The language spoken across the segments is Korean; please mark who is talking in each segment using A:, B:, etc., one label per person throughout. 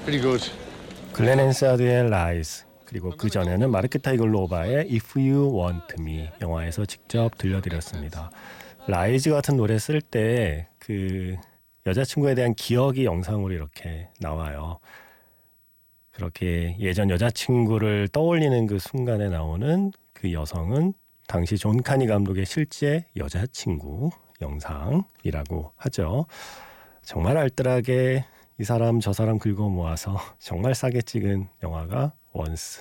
A: Pretty good.
B: 글렌 헨사드의 라이즈, 그리고 그 전에는 마르케타 이글로바의 If You Want Me 영화에서 직접 들려드렸습니다. 라이즈 같은 노래 쓸 때 그 여자친구에 대한 기억이 영상으로 이렇게 나와요. 그렇게 예전 여자친구를 떠올리는 그 순간에 나오는 그 여성은 당시 존 카니 감독의 실제 여자친구 영상이라고 하죠. 정말 알뜰하게 이 사람 저 사람 긁어 모아서 정말 싸게 찍은 영화가 원스.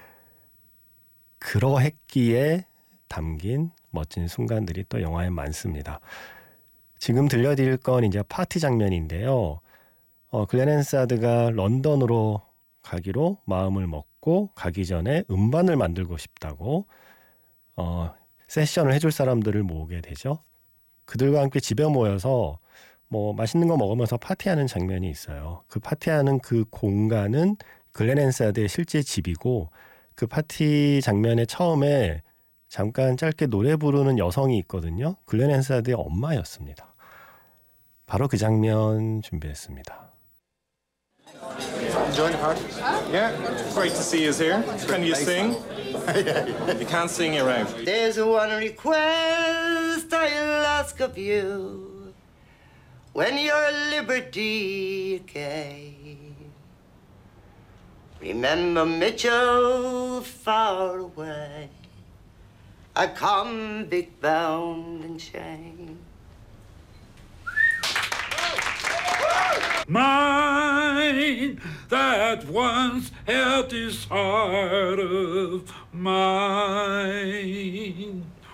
B: 그러했기에 담긴 멋진 순간들이 또 영화에 많습니다. 지금 들려드릴 건 이제 파티 장면인데요. 글렌 헨사드가 런던으로 가기로 마음을 먹고 가기 전에 음반을 만들고 싶다고 세션을 해줄 사람들을 모으게 되죠. 그들과 함께 집에 모여서 뭐 맛있는 거 먹으면서 파티하는 장면이 있어요. 그 파티하는 그 공간은 글렌 헨사드의 실제 집이고, 그 파티 장면에 처음에 잠깐 짧게 노래 부르는 여성이 있거든요. 글렌 헨사드의 엄마였습니다. 바로 그 장면 준비했습니다.
C: Enjoying the party?
D: Yeah, great to see you here. Can you sing? You can't sing, you're out.
E: There's one request I'll ask of you when your liberty came. Remember Mitchell far away, a convict bound in shame.
F: Mine that once held this heart of mine.